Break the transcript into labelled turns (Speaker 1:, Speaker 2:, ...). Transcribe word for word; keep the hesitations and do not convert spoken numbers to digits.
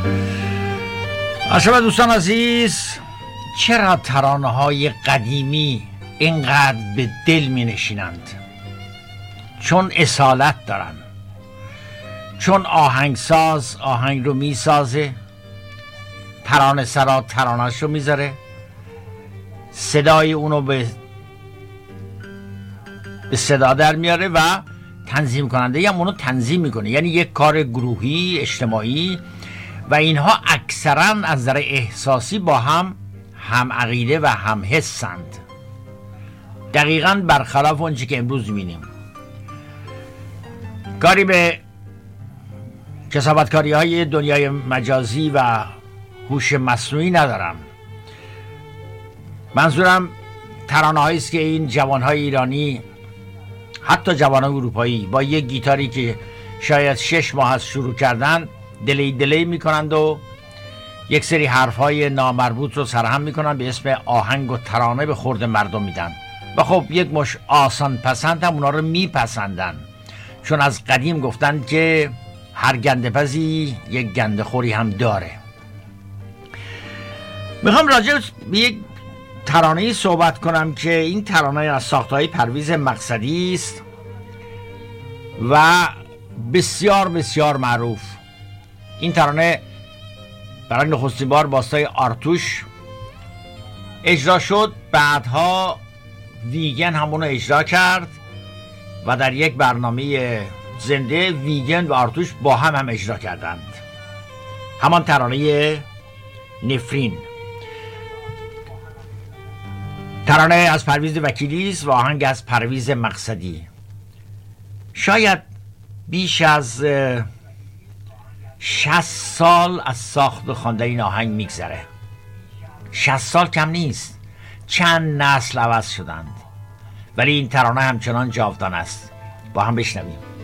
Speaker 1: شما دوستان عزیز، چرا ترانه های قدیمی اینقدر به دل می نشینند؟ چون اصالت دارن، چون آهنگساز آهنگ رو می سازه، ترانه سرا ترانهش رو می ذاره، صدای اونو به به صدا در میاره و تنظیم کننده هم اونو تنظیم میکنه. یعنی یک کار گروهی اجتماعی و اینها اکثرا از نظر احساسی با هم هم عقیده و هم حسند، دقیقاً برخلاف اونچه که امروز می‌بینیم. کاری به کسابتکاری های دنیای مجازی و هوش مصنوعی ندارم. منظورم ترانه هایی است که این جوان های ایرانی، حتی جوان های اروپایی، با یک گیتاری که شاید شش ماه از شروع کردن دلی دلی میکنند و یک سری حرف های نامربوط رو سرهم میکنن، به اسم آهنگ و ترانه به خورد مردم میدن و خب یک مش آسان پسند هم اونا رو میپسندن، چون از قدیم گفتن که هر گنده‌پزی یک گنده خوری هم داره. میخوام راجع به یک ترانه‌ای صحبت کنم که این ترانه از ساخته‌های پرویز مقصدی است و بسیار بسیار معروف. این ترانه برای نخستین بار با صدای آرتوش اجرا شد، بعدها ویگن همونو اجرا کرد و در یک برنامه زنده ویگن و آرتوش با هم هم اجرا کردند. همان ترانه نفرین. ترانه از پرویز وکیلی است و آهنگ از پرویز مقصدی. شاید بیش از شصت سال از ساخت و خواندن این آهنگ میگذره. شصت سال کم نیست، چند نسل عوض شدند، ولی این ترانه همچنان جاودان است. با هم بشنویم.